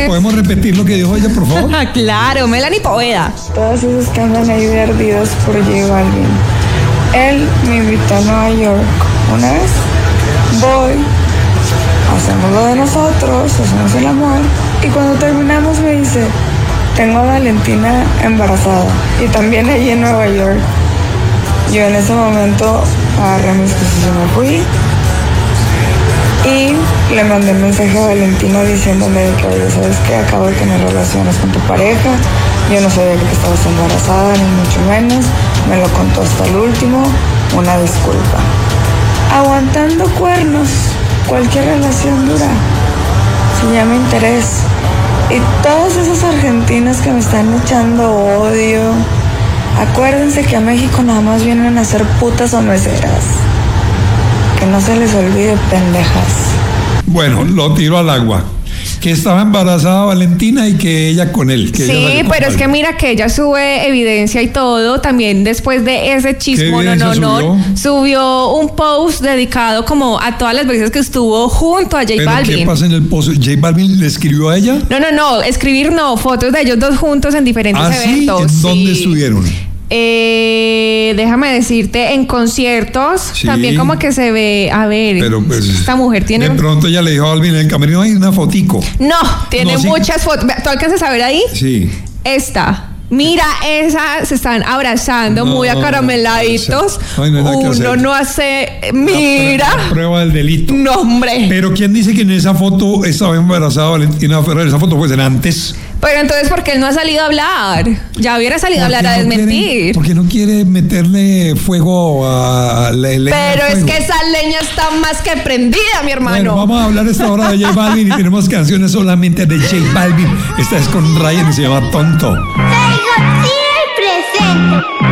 ¿Podemos repetir lo que dijo ella, por favor? Claro, Melanie Poveda. Todos esos que andan ahí de ardidos por J Balvin. Él me invitó a Nueva York una vez. Voy, hacemos lo de nosotros, hacemos el amor. Y cuando terminamos me dice, tengo a Valentina embarazada. Y también allí en Nueva York. Yo en ese momento agarré mis cosas y me fui. Y le mandé un mensaje a Valentina diciéndole que, oye, ¿sabes qué? Acabo de tener relaciones con tu pareja. Yo no sabía que estabas embarazada, ni mucho menos. Me lo contó hasta el último. Una disculpa. Aguantando cuernos. Cualquier relación dura. Se llama interés. Y todas esas argentinas que me están echando odio, acuérdense que a México nada más vienen a ser putas o meseras. Que no se les olvide, pendejas. Bueno, lo tiro al agua. Que estaba embarazada Valentina y que ella con él. Que sí, pero es que mira que ella sube evidencia y todo. También después de ese chismo, subió un post dedicado como a todas las veces que estuvo junto a J Balvin. ¿Qué pasa en el post? ¿J Balvin le escribió a ella? No, escribir no, fotos de ellos dos juntos en diferentes eventos. ¿En dónde estuvieron? Déjame decirte, en conciertos también como que se ve, a ver, pero pues, esta mujer tiene... De pronto ella le dijo a Balvin en el camerino, hay una fotico. No, tiene muchas fotos. ¿Tú alcanzas a ver ahí? Sí. Esta. Mira, esa se están abrazando muy acarameladitos. Uno no hace. Mira. La prueba del delito. No, hombre. Pero ¿quién dice que en esa foto estaba embarazada Valentina Ferrer? Esa foto fue antes. Pero entonces, ¿por qué él no ha salido a hablar? Ya hubiera salido a hablar a desmentir. Porque no quiere meterle fuego a la leña. Pero es que esa leña está más que prendida, mi hermano. Bueno, vamos a hablar esta hora de J Balvin y tenemos canciones solamente de J Balvin. Esta es con Ryan y se llama Tonto. Siempre presente.